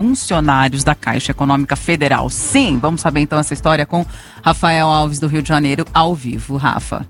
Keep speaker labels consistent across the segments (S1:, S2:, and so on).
S1: funcionários da Caixa Econômica Federal. Sim, vamos saber então essa história com Rafael Alves do Rio de Janeiro, ao vivo. Rafa.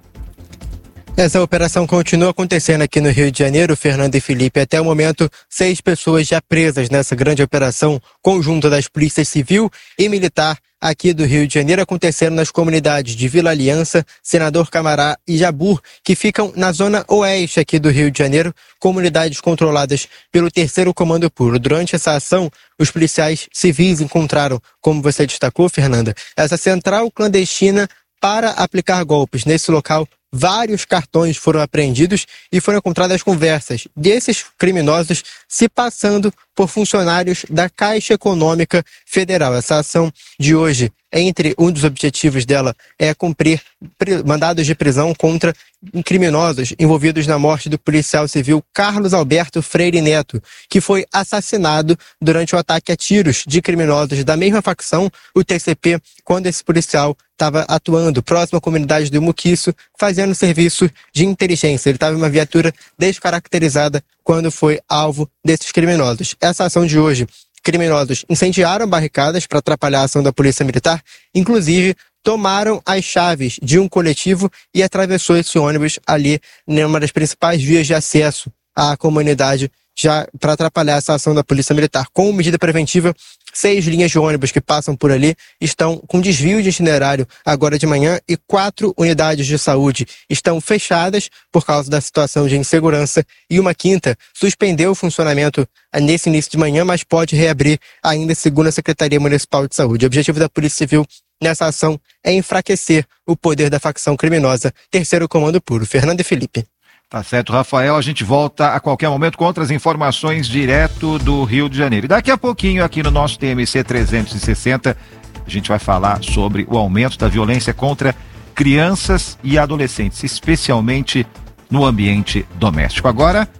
S2: Essa operação continua acontecendo aqui no Rio de Janeiro, Fernando e Felipe. Até o momento, 6 pessoas já presas nessa grande operação conjunta das polícias civil e militar aqui do Rio de Janeiro, acontecendo nas comunidades de Vila Aliança, Senador Camará e Jabur, que ficam na zona oeste aqui do Rio de Janeiro, comunidades controladas pelo 3º Comando Puro. Durante essa ação, os policiais civis encontraram, como você destacou, Fernanda, essa central clandestina para aplicar golpes. Nesse local, vários cartões foram apreendidos e foram encontradas conversas desses criminosos se passando por funcionários da Caixa Econômica Federal. Essa ação de hoje, entre um dos objetivos dela, é cumprir mandados de prisão contra criminosos envolvidos na morte do policial civil Carlos Alberto Freire Neto, que foi assassinado durante o ataque a tiros de criminosos da mesma facção, o TCP, quando esse policial estava atuando próximo à comunidade do Muquiço, fazendo serviço de inteligência. Ele estava em uma viatura descaracterizada quando foi alvo desses criminosos. Essa ação de hoje, criminosos incendiaram barricadas para atrapalhar a ação da Polícia Militar, inclusive tomaram as chaves de um coletivo e atravessou esse ônibus ali numa das principais vias de acesso à comunidade, já para atrapalhar essa ação da Polícia Militar. Com medida preventiva, 6 linhas de ônibus que passam por ali estão com desvio de itinerário agora de manhã e 4 unidades de saúde estão fechadas por causa da situação de insegurança e uma quinta suspendeu o funcionamento nesse início de manhã, mas pode reabrir ainda, segundo a Secretaria Municipal de Saúde. O objetivo da Polícia Civil nessa ação é enfraquecer o poder da facção criminosa 3º Comando Puro. Fernando e Felipe.
S3: Tá certo, Rafael, a gente volta a qualquer momento com outras informações direto do Rio de Janeiro. E daqui a pouquinho aqui no nosso TMC 360, a gente vai falar sobre o aumento da violência contra crianças e adolescentes, especialmente no ambiente doméstico. Agora,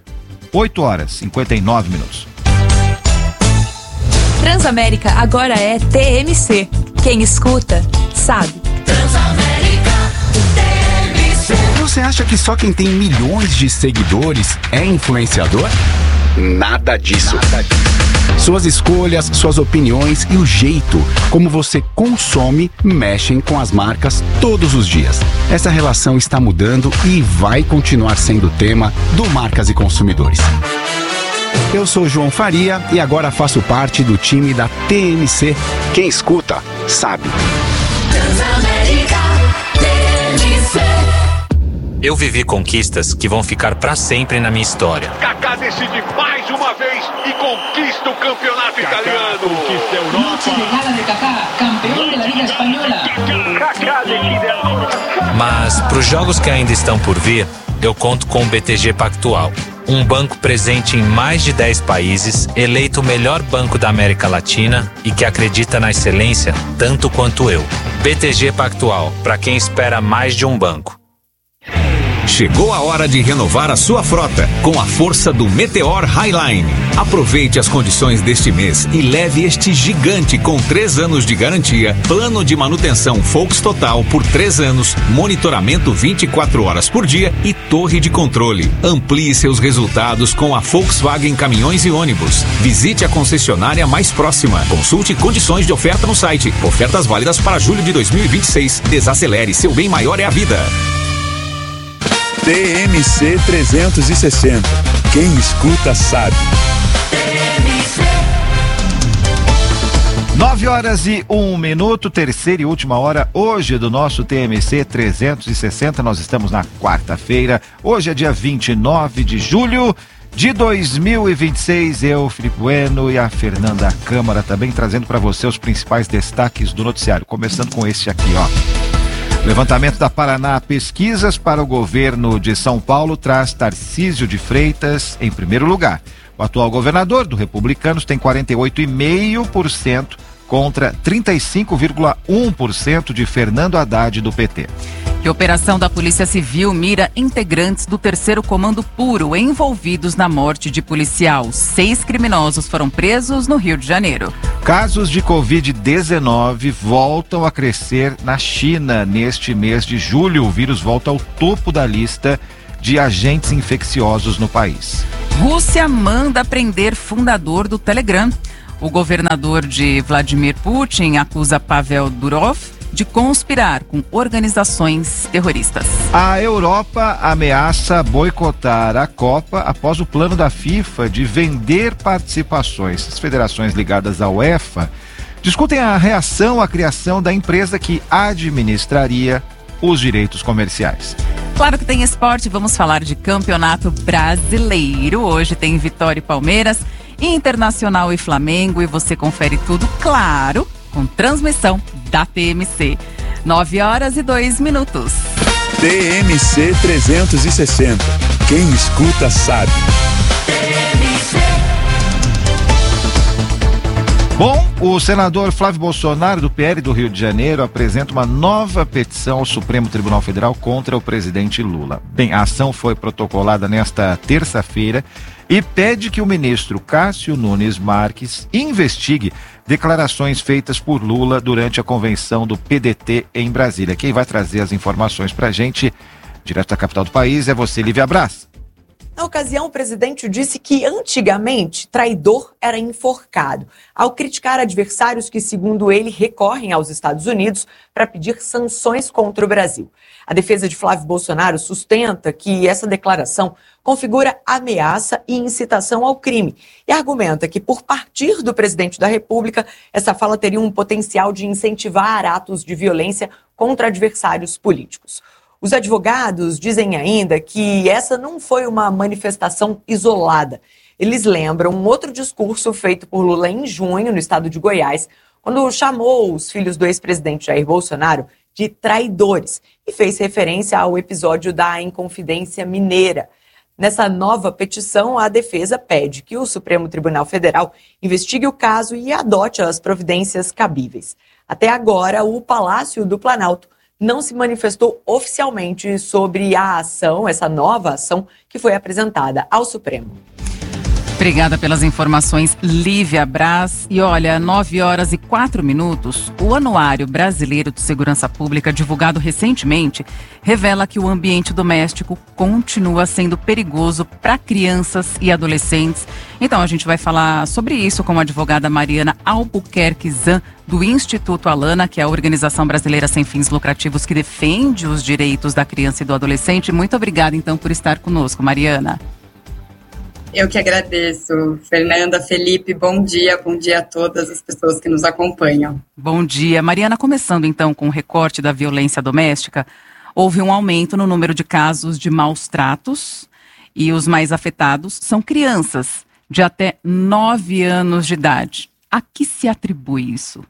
S3: 8h59.
S4: Transamérica agora é TMC. Quem escuta, sabe.
S5: Transamérica, TMC.
S6: Você acha que só quem tem milhões de seguidores é influenciador? Nada disso. Suas escolhas, suas opiniões e o jeito como você consome mexem com as marcas todos os dias. Essa relação está mudando e vai continuar sendo tema do Marcas e Consumidores. Eu sou João Faria e agora faço parte do time da TMC. Quem escuta, sabe.
S5: Transamérica, TMC.
S7: Eu vivi conquistas que vão ficar pra sempre na minha história.
S8: Kaká decide mais uma vez e conquista o campeonato italiano. Conquista a Europa.
S9: Noche de gala de Kaká, campeão da Liga Espanhola.
S8: Kaká decide a Europa.
S7: Mas pros jogos que ainda estão por vir, eu conto com o BTG Pactual. Um banco presente em mais de 10 países, eleito o melhor banco da América Latina e que acredita na excelência tanto quanto eu. BTG Pactual, para quem espera mais de um banco.
S10: Chegou a hora de renovar a sua frota com a força do Meteor Highline. Aproveite as condições deste mês e leve este gigante com 3 anos de garantia, plano de manutenção Volks Total por 3 anos, monitoramento 24 horas por dia e torre de controle. Amplie seus resultados com a Volkswagen Caminhões e Ônibus. Visite a concessionária mais próxima. Consulte condições de oferta no site. Ofertas válidas para julho de 2026. Desacelere, seu bem maior é a vida.
S11: TMC 360. Quem escuta sabe.
S3: 9h01, terceira e última hora hoje do nosso TMC 360. Nós estamos na quarta-feira. Hoje é dia 29 de julho de 2026. Eu, Felipe Bueno, e a Fernanda Câmara também trazendo para você os principais destaques do noticiário. Começando com este aqui, ó. Levantamento da Paraná Pesquisas para o governo de São Paulo traz Tarcísio de Freitas em primeiro lugar. O atual governador do Republicanos tem 48,5% contra 35,1% de Fernando Haddad do PT.
S1: E a operação da Polícia Civil mira integrantes do 3º Comando Puro envolvidos na morte de policial. 6 criminosos foram presos no Rio de Janeiro.
S3: Casos de Covid-19 voltam a crescer na China neste mês de julho. O vírus volta ao topo da lista de agentes infecciosos no país.
S1: Rússia manda prender fundador do Telegram. O governador de Vladimir Putin acusa Pavel Durov de conspirar com organizações terroristas.
S3: A Europa ameaça boicotar a Copa após o plano da FIFA de vender participações. As federações ligadas à UEFA discutem a reação à criação da empresa que administraria os direitos comerciais.
S1: Claro que tem esporte, vamos falar de Campeonato Brasileiro. Hoje tem Vitória e Palmeiras, Internacional e Flamengo, e você confere tudo, claro, com transmissão da TMC. 9h02.
S11: TMC 360. Quem escuta sabe.
S3: Bom, o senador Flávio Bolsonaro, do PL do Rio de Janeiro, apresenta uma nova petição ao Supremo Tribunal Federal contra o presidente Lula. Bem, a ação foi protocolada nesta terça-feira e pede que o ministro Cássio Nunes Marques investigue declarações feitas por Lula durante a convenção do PDT em Brasília. Quem vai trazer as informações para a gente, direto da capital do país, é você, Lívia Braz.
S12: Na ocasião, o presidente disse que antigamente traidor era enforcado, ao criticar adversários que, segundo ele, recorrem aos Estados Unidos para pedir sanções contra o Brasil. A defesa de Flávio Bolsonaro sustenta que essa declaração configura ameaça e incitação ao crime e argumenta que, por partir do presidente da República, essa fala teria um potencial de incentivar atos de violência contra adversários políticos. Os advogados dizem ainda que essa não foi uma manifestação isolada. Eles lembram um outro discurso feito por Lula em junho, no estado de Goiás, quando chamou os filhos do ex-presidente Jair Bolsonaro de traidores e fez referência ao episódio da Inconfidência Mineira. Nessa nova petição, a defesa pede que o Supremo Tribunal Federal investigue o caso e adote as providências cabíveis. Até agora, o Palácio do Planalto não se manifestou oficialmente sobre a ação, essa nova ação que foi apresentada ao Supremo.
S1: Obrigada pelas informações, Lívia Braz. E olha, 9h04, o Anuário Brasileiro de Segurança Pública, divulgado recentemente, revela que o ambiente doméstico continua sendo perigoso para crianças e adolescentes. Então, a gente vai falar sobre isso com a advogada Mariana Albuquerque Zan, do Instituto Alana, que é a organização brasileira sem fins lucrativos que defende os direitos da criança e do adolescente. Muito obrigada, então, por estar conosco, Mariana.
S13: Eu que agradeço, Fernanda, Felipe, bom dia a todas as pessoas que nos acompanham.
S1: Bom dia. Mariana, começando então com o recorte da violência doméstica, houve um aumento no número de casos de maus tratos e os mais afetados são crianças de até 9 anos de idade. A que se atribui isso?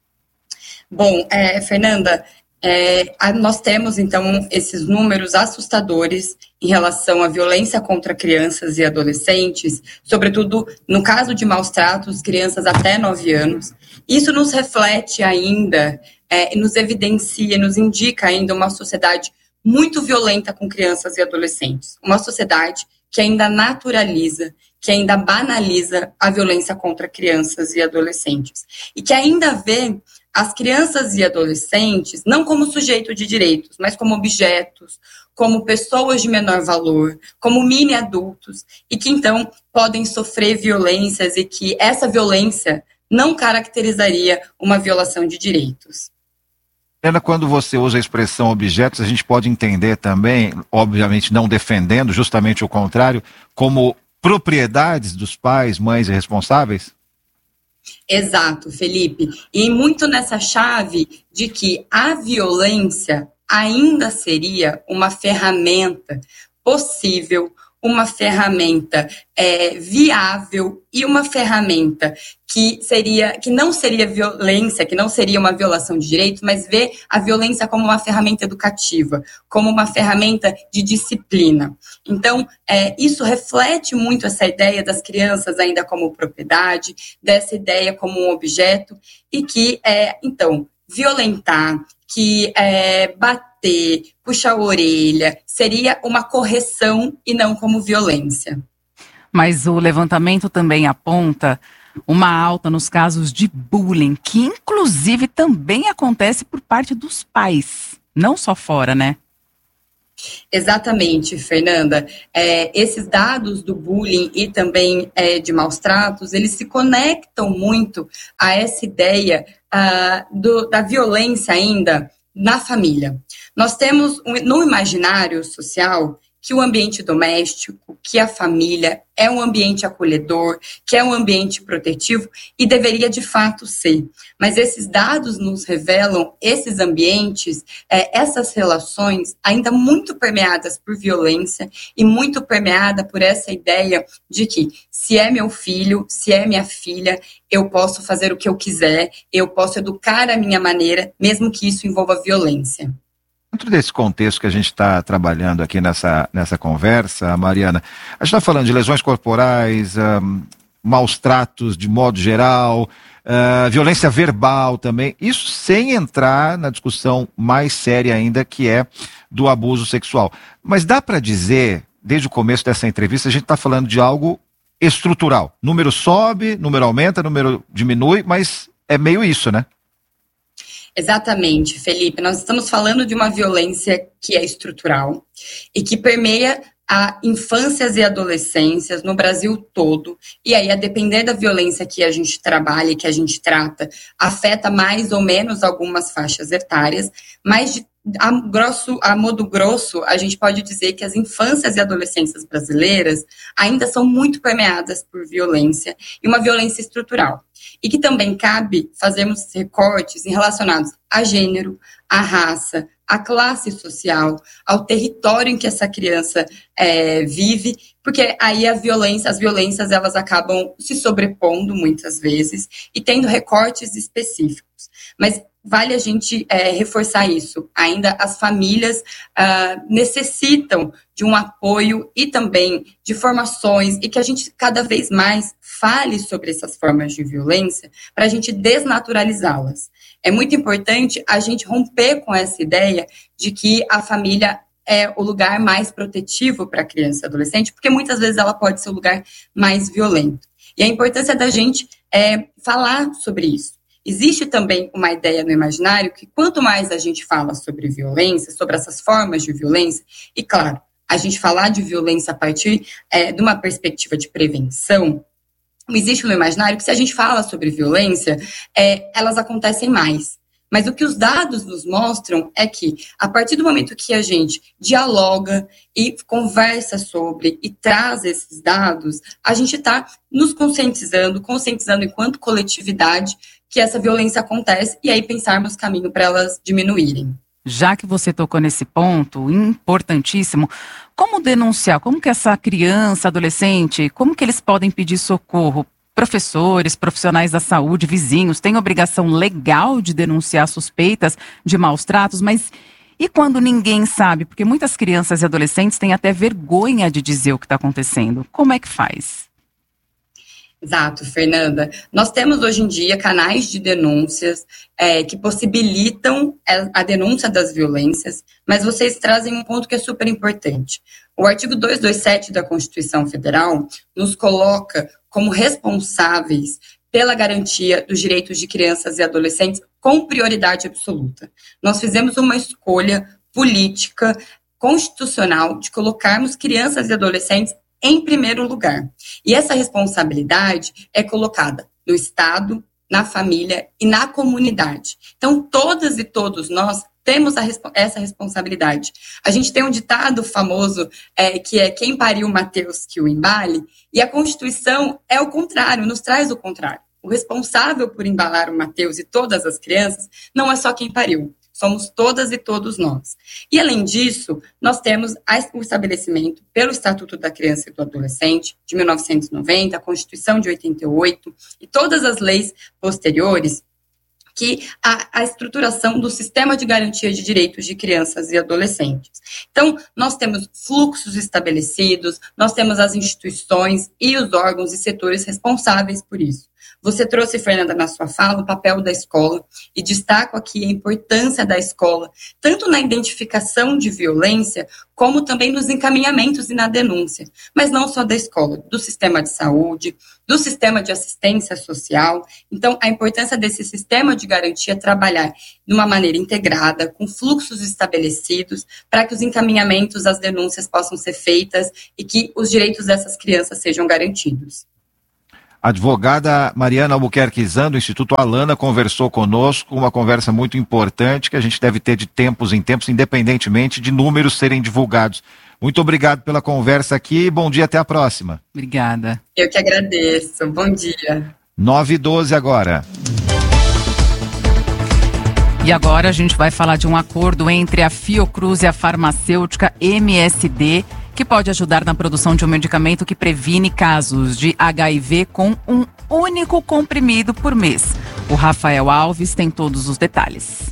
S13: Bom, Fernanda, nós temos, então, esses números assustadores em relação à violência contra crianças e adolescentes, sobretudo no caso de maus tratos, crianças até 9 anos. Isso nos reflete ainda, nos evidencia, nos indica ainda uma sociedade muito violenta com crianças e adolescentes. Uma sociedade que ainda naturaliza, que ainda banaliza a violência contra crianças e adolescentes. E que ainda vê as crianças e adolescentes não como sujeito de direitos, mas como objetos, como pessoas de menor valor, como mini-adultos, e que então podem sofrer violências e que essa violência não caracterizaria uma violação de direitos.
S3: Ana, quando você usa a expressão objetos, a gente pode entender também, obviamente não defendendo, justamente o contrário, como propriedades dos pais, mães e responsáveis?
S13: Exato, Felipe. E muito nessa chave de que a violência ainda seria uma ferramenta possível, uma ferramenta viável e uma ferramenta que não seria violência, que não seria uma violação de direitos, mas vê a violência como uma ferramenta educativa, como uma ferramenta de disciplina. Então, isso reflete muito essa ideia das crianças ainda como propriedade, dessa ideia como um objeto, e que, então, violentar, que bater, puxar a orelha, seria uma correção e não como violência.
S1: Mas o levantamento também aponta uma alta nos casos de bullying, que inclusive também acontece por parte dos pais, não só fora, né?
S13: Exatamente, Fernanda. Esses dados do bullying e também de maus tratos, eles se conectam muito a essa ideia da violência ainda na família. Nós temos no imaginário social que o ambiente doméstico, que a família é um ambiente acolhedor, que é um ambiente protetivo e deveria de fato ser. Mas esses dados nos revelam esses ambientes, essas relações ainda muito permeadas por violência e muito permeada por essa ideia de que se é meu filho, se é minha filha, eu posso fazer o que eu quiser, eu posso educar a minha maneira, mesmo que isso envolva violência.
S3: Dentro desse contexto que a gente está trabalhando aqui nessa conversa, Mariana, a gente está falando de lesões corporais, maus tratos de modo geral, violência verbal também, isso sem entrar na discussão mais séria ainda, que é do abuso sexual. Mas dá para dizer, desde o começo dessa entrevista, a gente está falando de algo estrutural. Número sobe, número aumenta, número diminui, mas é meio isso, né?
S13: Exatamente, Felipe. Nós estamos falando de uma violência que é estrutural e que permeia a infâncias e adolescências no Brasil todo. E aí, a depender da violência que a gente trabalha e que a gente trata, afeta mais ou menos algumas faixas etárias, mas a modo grosso, a gente pode dizer que as infâncias e adolescências brasileiras ainda são muito permeadas por violência e uma violência estrutural. E que também cabe fazermos recortes relacionados a gênero, a raça, a classe social, ao território em que essa criança vive, porque aí as violências elas acabam se sobrepondo muitas vezes e tendo recortes específicos. Mas vale a gente reforçar isso. Ainda as famílias necessitam de um apoio e também de formações e que a gente cada vez mais fale sobre essas formas de violência para a gente desnaturalizá-las. É muito importante a gente romper com essa ideia de que a família é o lugar mais protetivo para a criança e adolescente, porque muitas vezes ela pode ser o lugar mais violento. E a importância da gente falar sobre isso. Existe também uma ideia no imaginário que quanto mais a gente fala sobre violência, sobre essas formas de violência, e claro, a gente falar de violência a partir de uma perspectiva de prevenção, existe no imaginário que se a gente fala sobre violência, elas acontecem mais. Mas o que os dados nos mostram é que, a partir do momento que a gente dialoga e conversa sobre e traz esses dados, a gente está nos conscientizando enquanto coletividade que essa violência acontece e aí pensarmos caminho para elas diminuírem.
S1: Já que você tocou nesse ponto importantíssimo, como denunciar? Como que essa criança, adolescente, como que eles podem pedir socorro? Professores, profissionais da saúde, vizinhos, têm obrigação legal de denunciar suspeitas de maus tratos, mas e quando ninguém sabe? Porque muitas crianças e adolescentes têm até vergonha de dizer o que está acontecendo. Como é que faz?
S13: Exato, Fernanda. Nós temos hoje em dia canais de denúncias que possibilitam a denúncia das violências, mas vocês trazem um ponto que é super importante. O artigo 227 da Constituição Federal nos coloca como responsáveis pela garantia dos direitos de crianças e adolescentes com prioridade absoluta. Nós fizemos uma escolha política, constitucional, de colocarmos crianças e adolescentes em primeiro lugar. E essa responsabilidade é colocada no Estado, na família e na comunidade. Então, todas e todos nós temos essa responsabilidade. A gente tem um ditado famoso que é quem pariu Mateus que o embale, e a Constituição é o contrário, nos traz o contrário. O responsável por embalar o Mateus e todas as crianças não é só quem pariu, somos todas e todos nós. E, além disso, nós temos o estabelecimento pelo Estatuto da Criança e do Adolescente, de 1990, a Constituição de 88, e todas as leis posteriores, que a estruturação do sistema de garantia de direitos de crianças e adolescentes. Então, nós temos fluxos estabelecidos, nós temos as instituições e os órgãos e setores responsáveis por isso. Você trouxe, Fernanda, na sua fala, o papel da escola, e destaco aqui a importância da escola, tanto na identificação de violência, como também nos encaminhamentos e na denúncia. Mas não só da escola, do sistema de saúde, do sistema de assistência social. Então, a importância desse sistema de garantia trabalhar de uma maneira integrada, com fluxos estabelecidos, para que os encaminhamentos, as denúncias possam ser feitas e que os direitos dessas crianças sejam garantidos.
S3: A advogada Mariana Albuquerque Zan, do Instituto Alana, conversou conosco, uma conversa muito importante que a gente deve ter de tempos em tempos, independentemente de números serem divulgados. Muito obrigado pela conversa aqui, bom dia, até a próxima.
S1: Obrigada.
S13: Eu que agradeço, bom dia.
S3: 9h12 agora.
S1: E agora a gente vai falar de um acordo entre a Fiocruz e a farmacêutica MSD, que pode ajudar na produção de um medicamento que previne casos de HIV com um único comprimido por mês. O Rafael Alves tem todos os detalhes.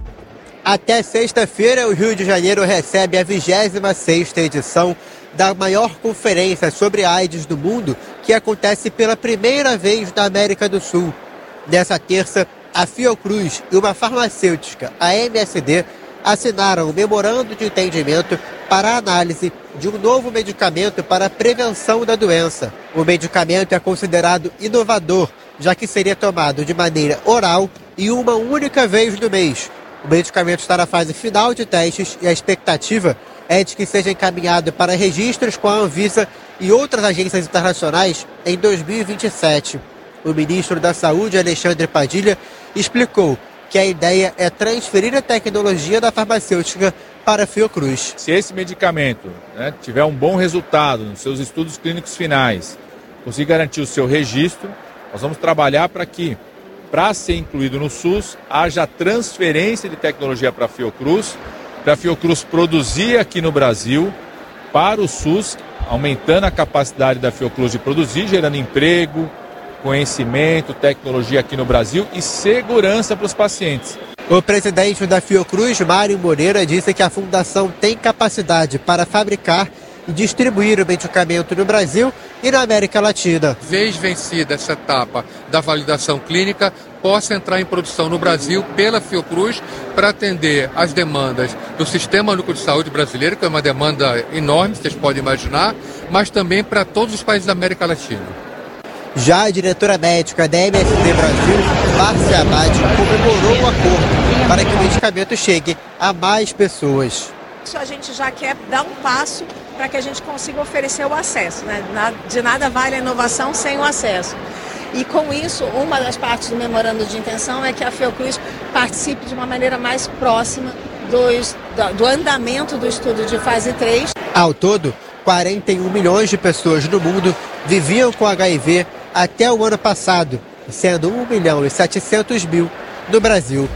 S2: Até sexta-feira, o Rio de Janeiro recebe a 26ª edição da maior conferência sobre AIDS do mundo, que acontece pela primeira vez na América do Sul. Nessa terça, a Fiocruz e uma farmacêutica, a MSD, assinaram um memorando de entendimento para a análise de um novo medicamento para a prevenção da doença. O medicamento é considerado inovador, já que seria tomado de maneira oral e uma única vez no mês. O medicamento está na fase final de testes e a expectativa é de que seja encaminhado para registros com a Anvisa e outras agências internacionais em 2027. O ministro da Saúde, Alexandre Padilha, explicou que a ideia é transferir a tecnologia da farmacêutica para a Fiocruz.
S14: Se esse medicamento tiver um bom resultado nos seus estudos clínicos finais, conseguir garantir o seu registro, nós vamos trabalhar para que, para ser incluído no SUS, haja transferência de tecnologia para a Fiocruz produzir aqui no Brasil, para o SUS, aumentando a capacidade da Fiocruz de produzir, gerando emprego, conhecimento, tecnologia aqui no Brasil e segurança para os pacientes.
S2: O presidente da Fiocruz, Mário Moreira, disse que a fundação tem capacidade para fabricar e distribuir o medicamento no Brasil e na América Latina.
S15: Vez vencida essa etapa da validação clínica, possa entrar em produção no Brasil pela Fiocruz para atender as demandas do Sistema Único de Saúde brasileiro, que é uma demanda enorme, vocês podem imaginar, mas também para todos os países da América Latina.
S2: Já a diretora médica da MSD Brasil, Márcia Abad, comemorou o acordo para que o medicamento chegue a mais pessoas.
S16: A gente já quer dar um passo para que a gente consiga oferecer o acesso, né? De nada vale a inovação sem o acesso. E com isso, uma das partes do memorando de intenção é que a Fiocruz participe de uma maneira mais próxima do andamento do estudo de fase 3.
S2: Ao todo, 41 milhões de pessoas no mundo viviam com HIV até o ano passado, sendo 1.700.000 no Brasil.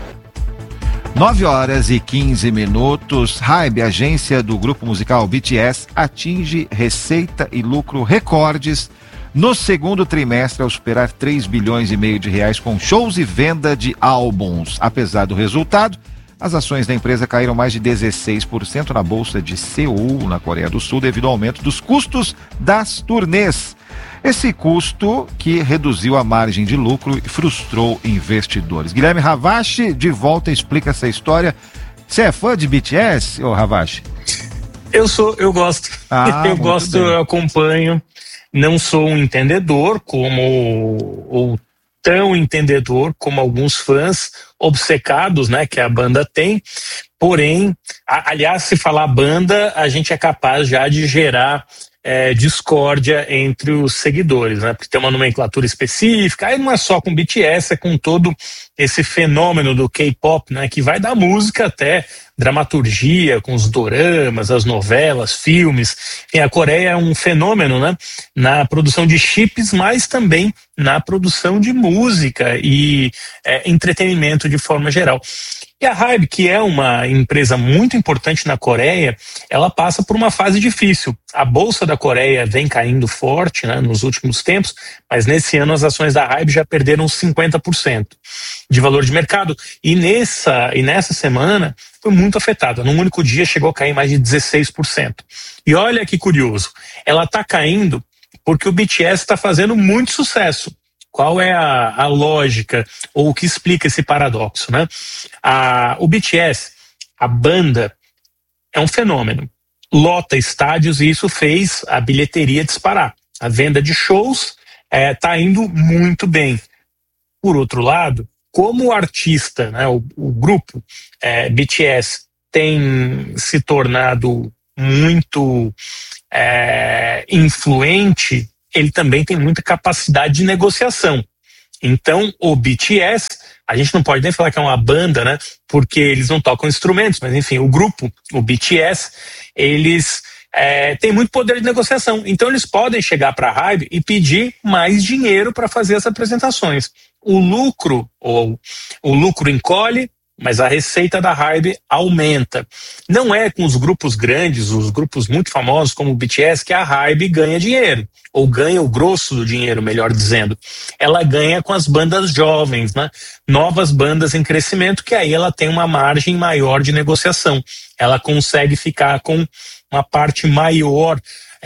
S3: 9h15. Hybe, agência do grupo musical BTS, atinge receita e lucro recordes no segundo trimestre ao superar 3 bilhões e meio de reais com shows e venda de álbuns. Apesar do resultado, as ações da empresa caíram mais de 16% na bolsa de Seul, na Coreia do Sul, devido ao aumento dos custos das turnês. Esse custo que reduziu a margem de lucro e frustrou investidores. Guilherme Ravache, de volta, explica essa história. Você é fã de BTS, ô Ravache?
S17: Eu gosto. Eu gosto, eu acompanho. Não sou um entendedor ou tão entendedor como alguns fãs obcecados, né, que a banda tem. Porém, aliás, se falar banda, a gente é capaz já de gerar discórdia entre os seguidores, né? Porque tem uma nomenclatura específica, aí não é só com BTS, é com todo esse fenômeno do K-pop, né? Que vai da música até dramaturgia, com os doramas, as novelas, filmes. E a Coreia é um fenômeno, né? Na produção de chips, mas também na produção de música e entretenimento de forma geral. E a Hybe, que é uma empresa muito importante na Coreia, ela passa por uma fase difícil. A Bolsa da Coreia vem caindo forte, né, nos últimos tempos, mas nesse ano as ações da Hybe já perderam 50% de valor de mercado. E nessa semana foi muito afetada. Num único dia chegou a cair mais de 16%. E olha que curioso, ela está caindo porque o BTS está fazendo muito sucesso. Qual é a lógica ou o que explica esse paradoxo, né? O BTS, a banda, é um fenômeno. Lota estádios e isso fez a bilheteria disparar. A venda de shows está indo muito bem. Por outro lado, como o artista, né, o grupo BTS tem se tornado muito influente, ele também tem muita capacidade de negociação. Então, o BTS, a gente não pode nem falar que é uma banda, né, porque eles não tocam instrumentos, mas enfim, o grupo, o BTS, eles têm muito poder de negociação. Então, eles podem chegar para a Hybe e pedir mais dinheiro para fazer as apresentações. O lucro encolhe, mas a receita da Hybe aumenta. Não é com os grupos grandes, os grupos muito famosos como o BTS, que a Hybe ganha dinheiro, ou ganha o grosso do dinheiro, melhor dizendo. Ela ganha com as bandas jovens, né? Novas bandas em crescimento, que aí ela tem uma margem maior de negociação. Ela consegue ficar com uma parte maior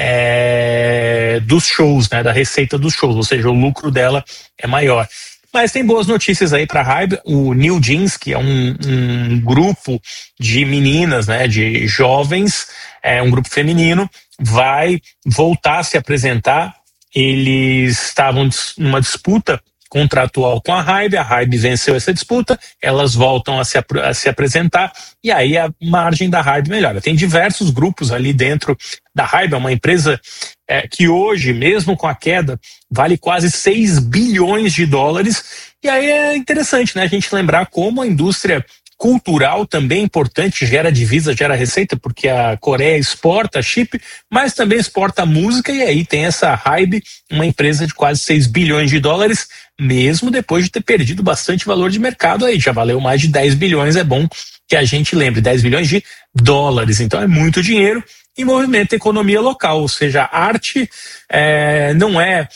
S17: dos shows, né? Da receita dos shows, ou seja, o lucro dela é maior. Mas tem boas notícias aí para a Hybe. O New Jeans, que é um grupo de meninas, né, de jovens, um grupo feminino, vai voltar a se apresentar. Eles estavam numa disputa contratual com a Hybe venceu essa disputa, elas voltam a se apresentar e aí a margem da Hybe melhora. Tem diversos grupos ali dentro da Hybe, é uma empresa que hoje, mesmo com a queda, vale quase 6 bilhões de dólares, e aí é interessante, né, a gente lembrar como a indústria cultural também é importante, gera divisa, gera receita, porque a Coreia exporta chip, mas também exporta música, e aí tem essa Hybe, uma empresa de quase 6 bilhões de dólares, mesmo depois de ter perdido bastante valor de mercado aí, já valeu mais de 10 bilhões, é bom que a gente lembre, 10 bilhões de dólares, então é muito dinheiro, e movimenta a economia local, ou seja, a arte não é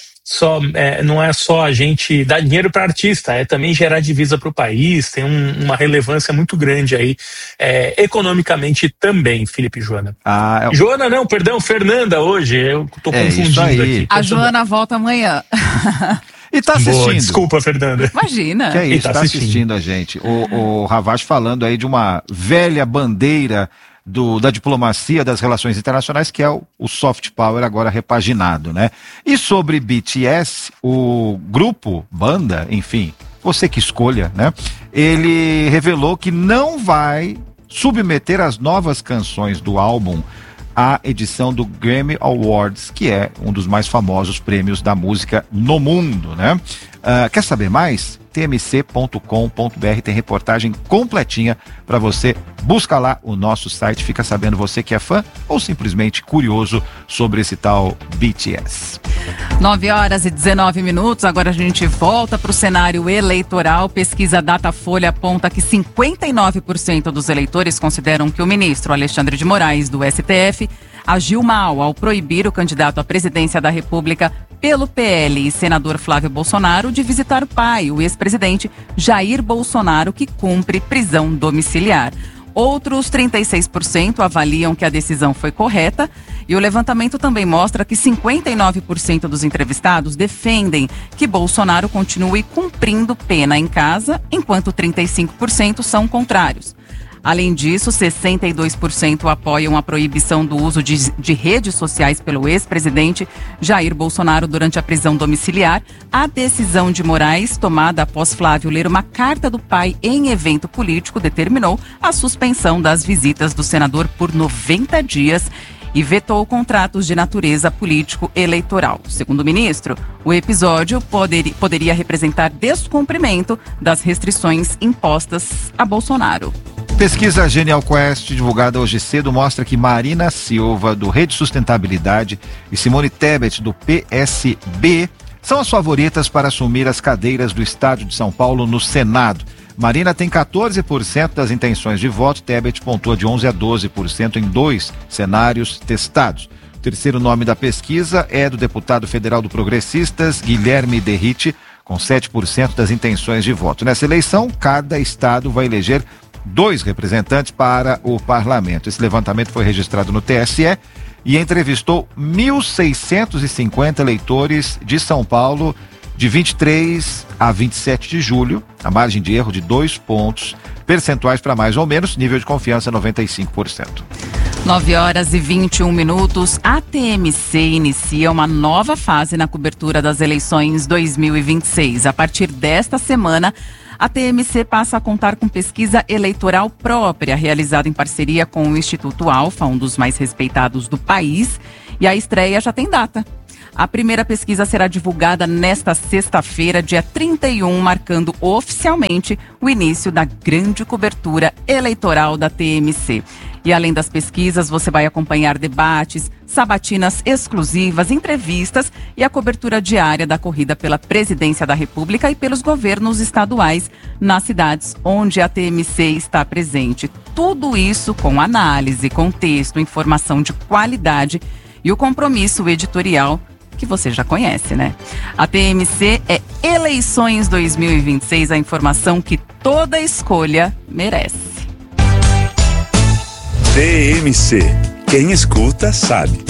S17: só a gente dar dinheiro para artista, é também gerar divisa para o país, tem uma relevância muito grande aí, economicamente também, Felipe e Joana. Joana não, perdão, Fernanda hoje, eu tô confundindo aqui.
S1: A Joana volta amanhã.
S3: E tá assistindo.
S17: Boa, desculpa, Fernanda.
S1: Imagina.
S3: Que é isso, tá assistindo a gente. O Ravache falando aí de uma velha bandeira da diplomacia, das relações internacionais, que é o soft power agora repaginado, né? E sobre BTS, o grupo, banda, enfim, você que escolha, né? Ele revelou que não vai submeter as novas canções do álbum à edição do Grammy Awards, que é um dos mais famosos prêmios da música no mundo, né? Quer saber mais? tmc.com.br tem reportagem completinha para você. Busca lá o nosso site, fica sabendo você que é fã ou simplesmente curioso sobre esse tal BTS.
S1: 9h19, agora a gente volta para o cenário eleitoral. Pesquisa Datafolha aponta que 59% dos eleitores consideram que o ministro Alexandre de Moraes, do STF, agiu mal ao proibir o candidato à presidência da República pelo PL e senador Flávio Bolsonaro de visitar o pai, o ex-presidente Jair Bolsonaro, que cumpre prisão domiciliar. Outros 36% avaliam que a decisão foi correta e o levantamento também mostra que 59% dos entrevistados defendem que Bolsonaro continue cumprindo pena em casa, enquanto 35% são contrários. Além disso, 62% apoiam a proibição do uso de redes sociais pelo ex-presidente Jair Bolsonaro durante a prisão domiciliar. A decisão de Moraes, tomada após Flávio ler uma carta do pai em evento político, determinou a suspensão das visitas do senador por 90 dias e vetou contratos de natureza político-eleitoral. Segundo o ministro, o episódio poderia representar descumprimento das restrições impostas a Bolsonaro.
S3: Pesquisa Genial Quest, divulgada hoje cedo, mostra que Marina Silva, do Rede Sustentabilidade, e Simone Tebet, do PSB, são as favoritas para assumir as cadeiras do Estado de São Paulo no Senado. Marina tem 14% das intenções de voto, Tebet pontua de 11% a 12% em 2 cenários testados. O terceiro nome da pesquisa é do deputado federal do Progressistas, Guilherme Derrite, com 7% das intenções de voto. Nessa eleição, cada estado vai eleger 2 representantes para o parlamento. Esse levantamento foi registrado no TSE e entrevistou 1.650 eleitores de São Paulo De 23 a 27 de julho, a margem de erro de 2 pontos percentuais para mais ou menos, nível de confiança 95%.
S1: 9 horas e 21 minutos. A TMC inicia uma nova fase na cobertura das eleições 2026. A partir desta semana, a TMC passa a contar com pesquisa eleitoral própria, realizada em parceria com o Instituto Alfa, um dos mais respeitados do país, e a estreia já tem data. A primeira pesquisa será divulgada nesta sexta-feira, dia 31, marcando oficialmente o início da grande cobertura eleitoral da TMC. E além das pesquisas, você vai acompanhar debates, sabatinas exclusivas, entrevistas e a cobertura diária da corrida pela presidência da República e pelos governos estaduais nas cidades onde a TMC está presente. Tudo isso com análise, contexto, informação de qualidade e o compromisso editorial que você já conhece, né? A TMC é Eleições 2026, a informação que toda escolha merece.
S11: TMC. Quem escuta sabe.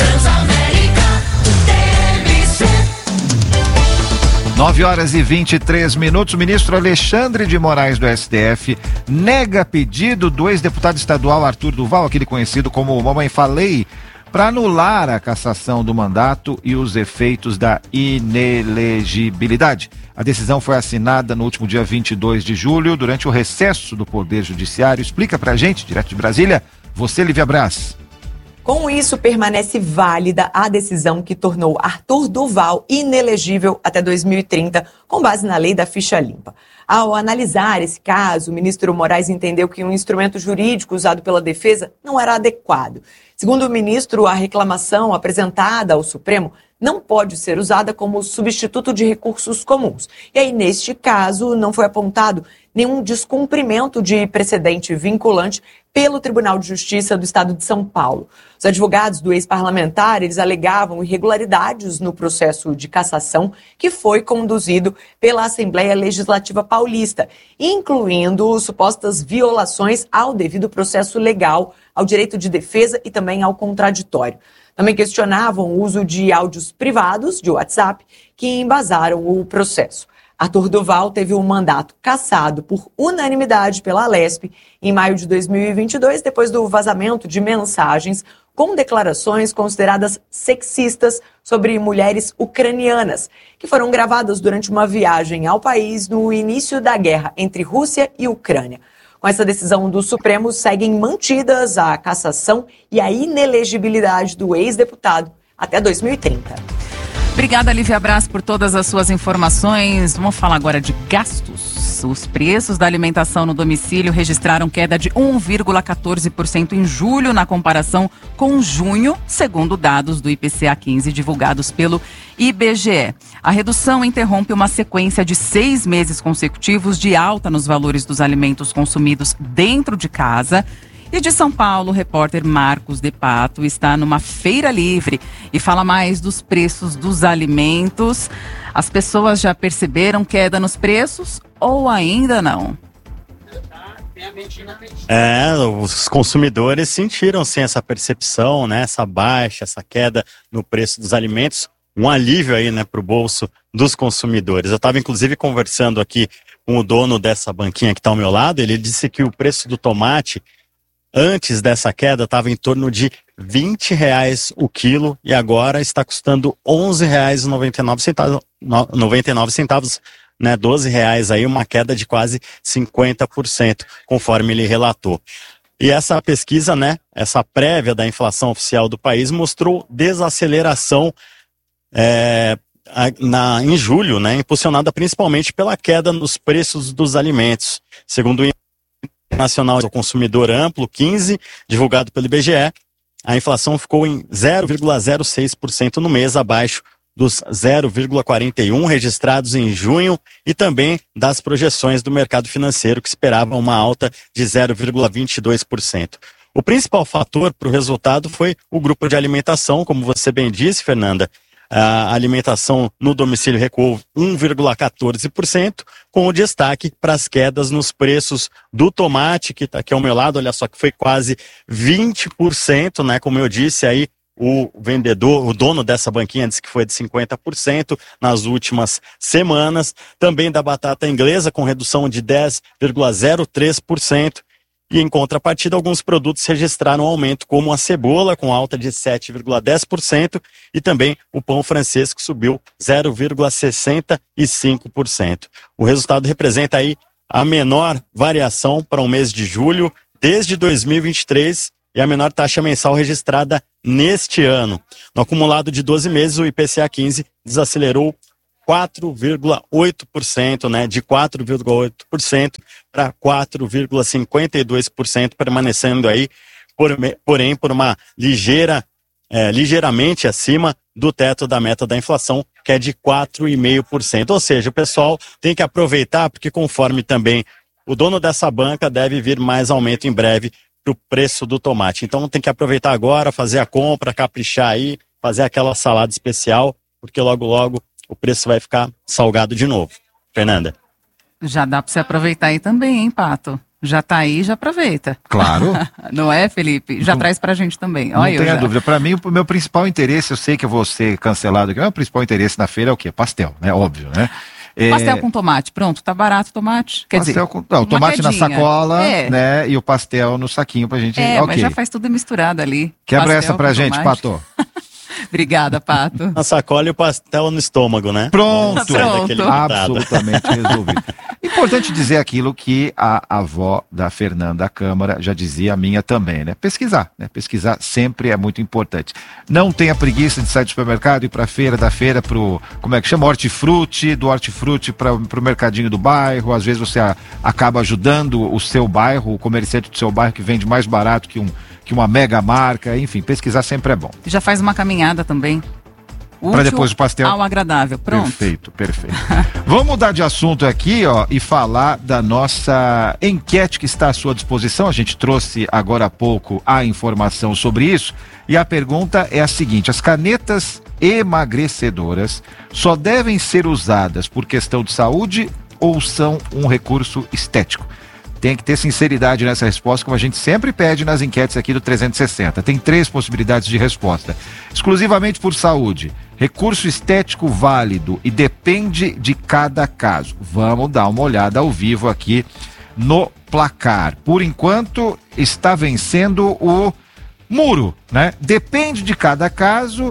S3: 9 horas e 23 minutos. O ministro Alexandre de Moraes do STF nega pedido do ex-deputado estadual Arthur Duval, aquele conhecido como Mamãe Falei, para anular a cassação do mandato e os efeitos da inelegibilidade. A decisão foi assinada no último dia 22 de julho, durante o recesso do Poder Judiciário. Explica pra gente, direto de Brasília, você, Lívia Braz.
S12: Com isso, permanece válida a decisão que tornou Arthur Duval inelegível até 2030, com base na lei da ficha limpa. Ao analisar esse caso, o ministro Moraes entendeu que um instrumento jurídico usado pela defesa não era adequado. Segundo o ministro, a reclamação apresentada ao Supremo não pode ser usada como substituto de recursos comuns. E aí, neste caso, não foi apontado nenhum descumprimento de precedente vinculante pelo Tribunal de Justiça do Estado de São Paulo. Os advogados do ex-parlamentar, eles alegavam irregularidades no processo de cassação que foi conduzido pela Assembleia Legislativa Paulista, incluindo supostas violações ao devido processo legal, ao direito de defesa e também ao contraditório. Também questionavam o uso de áudios privados de WhatsApp que embasaram o processo. Arthur Duval teve um mandato cassado por unanimidade pela Alesp em maio de 2022, depois do vazamento de mensagens com declarações consideradas sexistas sobre mulheres ucranianas, que foram gravadas durante uma viagem ao país no início da guerra entre Rússia e Ucrânia. Com essa decisão do Supremo, seguem mantidas a cassação e a inelegibilidade do ex-deputado até 2030.
S1: Obrigada, Lívia Braz, por todas as suas informações. Vamos falar agora de gastos. Os preços da alimentação no domicílio registraram queda de 1,14% em julho na comparação com junho, segundo dados do IPCA 15 divulgados pelo IBGE. A redução interrompe uma sequência de 6 meses consecutivos de alta nos valores dos alimentos consumidos dentro de casa. E de São Paulo, o repórter Marcos de Pato está numa feira livre e fala mais dos preços dos alimentos. As pessoas já perceberam queda nos preços ou ainda não?
S18: Os consumidores sentiram sim essa percepção, né? Essa baixa, essa queda no preço dos alimentos. Um alívio aí, né, para o bolso dos consumidores. Eu estava inclusive conversando aqui com o dono dessa banquinha que está ao meu lado. Ele disse que o preço do tomate antes dessa queda estava em torno de R$20 o quilo e agora está custando R$11,99, né, R$12 aí, uma queda de quase 50%, conforme ele relatou. E essa pesquisa, né, essa prévia da inflação oficial do país mostrou desaceleração em julho, né, impulsionada principalmente pela queda nos preços dos alimentos. Segundo o Nacional do Consumidor Amplo, 15, divulgado pelo IBGE, a inflação ficou em 0,06% no mês, abaixo dos 0,41% registrados em junho e também das projeções do mercado financeiro, que esperavam uma alta de 0,22%. O principal fator para o resultado foi o grupo de alimentação, como você bem disse, Fernanda. A alimentação no domicílio recuou 1,14%, com o destaque para as quedas nos preços do tomate, que está aqui ao meu lado, olha só que foi quase 20%, né? Como eu disse aí, O dono dessa banquinha disse que foi de 50% nas últimas semanas. Também da batata inglesa, com redução de 10,03%. E em contrapartida, alguns produtos registraram aumento, como a cebola, com alta de 7,10%, e também o pão francês, que subiu 0,65%. O resultado representa aí a menor variação para o mês de julho desde 2023, e a menor taxa mensal registrada neste ano. No acumulado de 12 meses, o IPCA 15 desacelerou 4,8%, né, de 4,8% para 4,52%, permanecendo aí, porém, por uma ligeiramente acima do teto da meta da inflação, que é de 4,5%. Ou seja, o pessoal tem que aproveitar, porque conforme também o dono dessa banca, deve vir mais aumento em breve para o preço do tomate. Então tem que aproveitar agora, fazer a compra, caprichar aí, fazer aquela salada especial, porque logo logo o preço vai ficar salgado de novo. Fernanda.
S1: Já dá para você aproveitar aí também, hein, Pato? Já tá aí, já aproveita.
S3: Claro.
S1: Não é, Felipe? Já traz pra gente também.
S3: Não tenha dúvida. Para mim, o meu principal interesse, eu sei que eu vou ser cancelado aqui, mas o principal interesse na feira é o quê? Pastel, né? Óbvio, né?
S1: Pastel com tomate, pronto, tá barato o tomate. Quer dizer,
S3: o tomate na sacola, né? E o pastel no saquinho pra gente.
S1: Mas já faz tudo misturado ali.
S3: Quebra
S1: pastel
S3: essa pra gente, Pato.
S1: Obrigada, Pato.
S18: Na sacola e o pastel no estômago, né?
S3: Pronto. Absolutamente resolvido. Importante dizer aquilo que a avó da Fernanda Câmara já dizia, a minha também, né? Pesquisar, né? Pesquisar sempre é muito importante. Não tenha preguiça de sair do supermercado e ir pra feira, da feira pro, como é que chama? Hortifruti, do hortifruti pro mercadinho do bairro. Às vezes você acaba ajudando o seu bairro, o comerciante do seu bairro que vende mais barato que uma mega marca. Enfim, pesquisar sempre é bom.
S1: Já faz uma caminhada também.
S3: Para depois do pastel.
S1: Ao agradável, pronto.
S3: Perfeito. Vamos mudar de assunto aqui, e falar da nossa enquete que está à sua disposição. A gente trouxe agora há pouco a informação sobre isso. E a pergunta é a seguinte: as canetas emagrecedoras só devem ser usadas por questão de saúde ou são um recurso estético? Tem que ter sinceridade nessa resposta, como a gente sempre pede nas enquetes aqui do 360. Tem 3 possibilidades de resposta. Exclusivamente por saúde, recurso estético válido e depende de cada caso. Vamos dar uma olhada ao vivo aqui no placar. Por enquanto, está vencendo o muro, né? Depende de cada caso,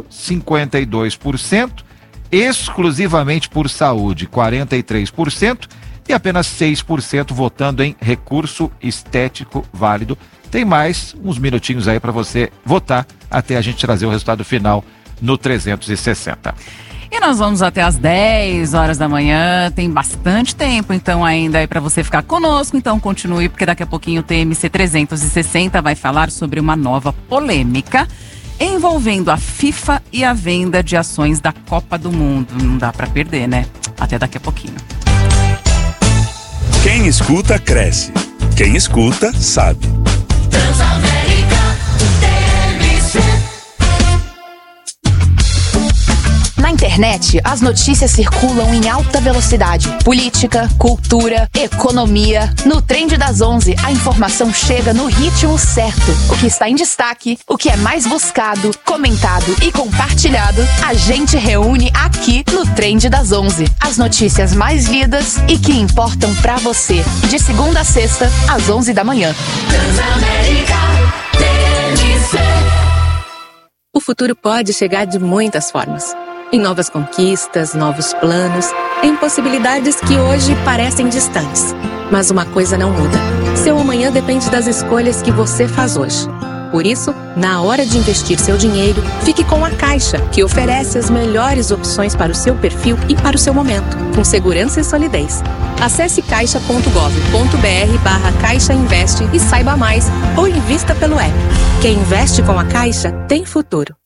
S3: 52%. Exclusivamente por saúde, 43%. E apenas 6% votando em recurso estético válido. Tem mais uns minutinhos aí para você votar até a gente trazer o resultado final no 360.
S1: E nós vamos até às 10 horas da manhã, tem bastante tempo então ainda aí para você ficar conosco, então continue, porque daqui a pouquinho o TMC 360 vai falar sobre uma nova polêmica envolvendo a FIFA e a venda de ações da Copa do Mundo. Não dá para perder, né? Até daqui a pouquinho.
S11: Quem escuta, cresce. Quem escuta, sabe.
S5: Transamérica, TMC.
S19: Na internet, as notícias circulam em alta velocidade. Política, cultura, economia. No Trend das 11, a informação chega no ritmo certo. O que está em destaque, o que é mais buscado, comentado e compartilhado, a gente reúne aqui no Trend das 11. As notícias mais lidas e que importam pra você. De segunda a sexta, às 11 da manhã.
S5: Transamérica, TMC.
S20: O futuro pode chegar de muitas formas. Em novas conquistas, novos planos, em possibilidades que hoje parecem distantes. Mas uma coisa não muda. Seu amanhã depende das escolhas que você faz hoje. Por isso, na hora de investir seu dinheiro, fique com a Caixa, que oferece as melhores opções para o seu perfil e para o seu momento, com segurança e solidez. Acesse caixa.gov.br/Caixa Investe e saiba mais, ou invista pelo app. Quem investe com a Caixa tem futuro.